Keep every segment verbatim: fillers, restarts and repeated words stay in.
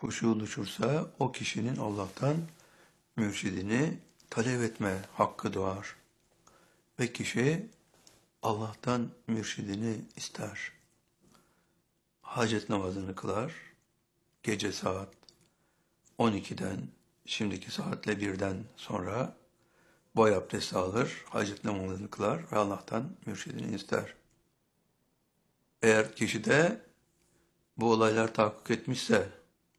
huşu düşürse o kişinin Allah'tan mürşidini talep etme hakkı doğar. Ve kişi Allah'tan mürşidini ister. Hacet namazını kılar, gece saat on ikiden, şimdiki saatle birden sonra boy abdesti alır, hacet namazını kılar ve Allah'tan mürşidini ister. Eğer kişi de bu olaylar tahakkuk etmişse,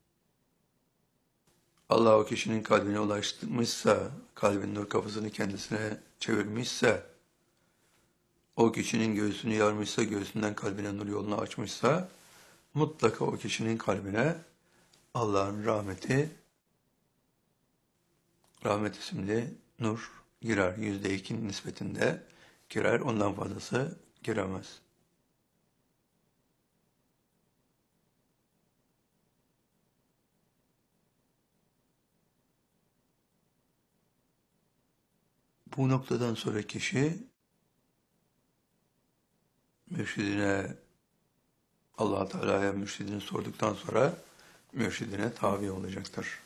Allah o kişinin kalbine ulaştırmışsa, kalbinin nur kapısını kendisine çevirmişse, o kişinin göğsünü yarmışsa, göğsünden kalbine nur yolunu açmışsa, mutlaka o kişinin kalbine Allah'ın rahmeti, rahmet isimli nur girer. Yüzde iki nispetinde girer, ondan fazlası giremez. Bu noktadan sonra kişi mürşidine, Allah Teala'ya mürşidini sorduktan sonra mürşidine tabi olacaktır.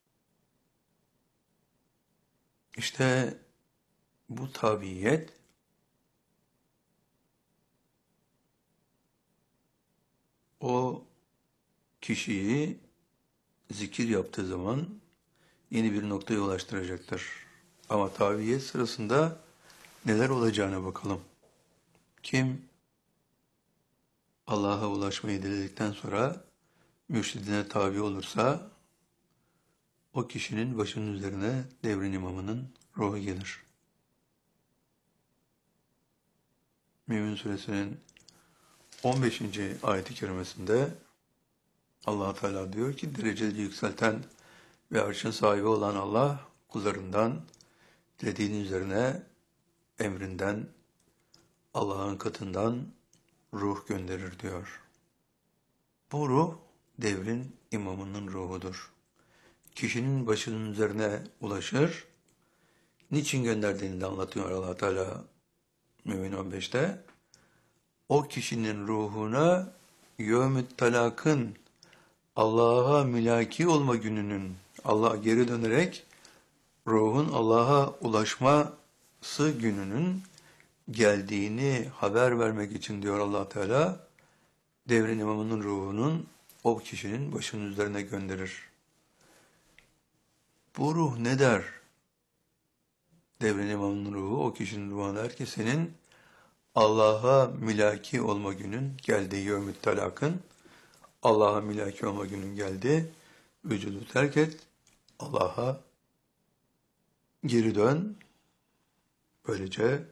İşte bu tabiyet o kişiyi zikir yaptığı zaman yeni bir noktaya ulaştıracaktır. Ama tabiyet sırasında neler olacağına bakalım. Kim Allah'a ulaşmayı diledikten sonra mürşidine tabi olursa o kişinin başının üzerine devrin imamının ruhu gelir. Mümin Suresinin on beşinci ayet-i kerimesinde Allah Teala diyor ki, dereceleri yükselten ve arşın sahibi olan Allah kullarından dilediğinin üzerine emrinden, Allah'ın katından ruh gönderir diyor. Bu ruh devrin imamının ruhudur. Kişinin başının üzerine ulaşır. Niçin gönderdiğini de anlatıyor Allah Teala Mümin on beşte. O kişinin ruhuna yevmü't talakın, Allah'a mülaki olma gününün, Allah'a geri dönerek ruhun Allah'a ulaşması gününün geldiğini haber vermek için diyor Allah Teala, devrin imamının ruhunun o kişinin başının üzerine gönderir. Bu ruh ne der? Devrin imamının ruhu o kişinin ruhuna der ki, senin Allah'a mülaki olma günün geldi, yevmü't talakın, Allah'a mülaki olma günün geldi, vücudu terk et, Allah'a geri dön, böylece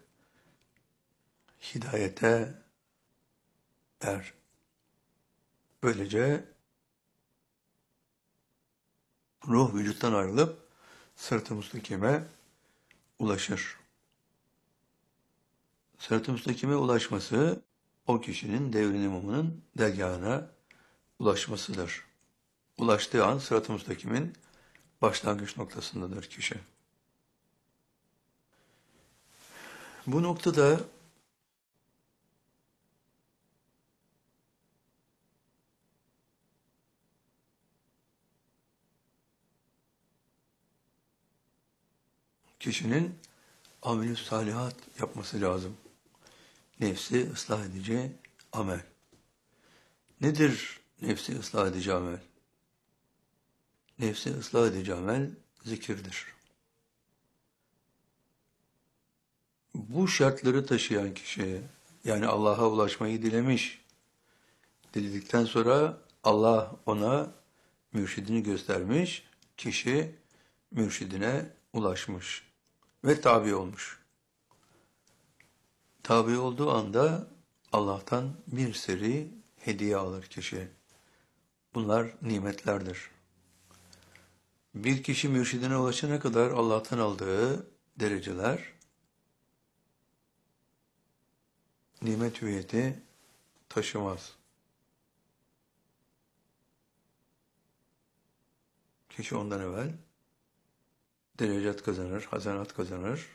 hidayete er. Böylece ruh vücuttan ayrılıp sırat-ı müstakime ulaşır. Sırat-ı müstakime ulaşması o kişinin devrin imamının dergâhına ulaşmasıdır. Ulaştığı an sırat-ı müstakimin başlangıç noktasındadır kişi. Bu noktada kişinin amel-i salihat yapması lazım. Nefsi ıslah edici amel. Nedir nefsi ıslah edici amel? Nefsi ıslah edici amel zikirdir. Bu şartları taşıyan kişi, yani Allah'a ulaşmayı dilemiş, diledikten sonra Allah ona mürşidini göstermiş, kişi mürşidine ulaşmış ve tabi olmuş. Tabi olduğu anda Allah'tan bir seri hediye alır kişi. Bunlar nimetlerdir. Bir kişi mürşidine ulaşana kadar Allah'tan aldığı dereceler, nimet hüviyeti taşımaz. Kişi ondan evvel derecat kazanır, hasenat kazanır.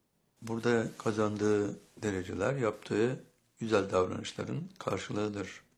Burada kazandığı dereceler, yaptığı güzel davranışların karşılığıdır.